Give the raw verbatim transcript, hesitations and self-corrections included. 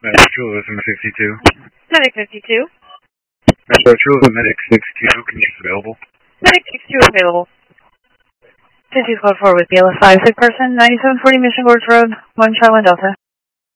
Metro Tourism sixty-two. Medic fifty-two. Metro Tourism Medic sixty-two, can you available? Medic sixty-two available. fifty code four with B L S five, sick person, ninety-seven forty Mission Gorge Road, one Charlie Delta.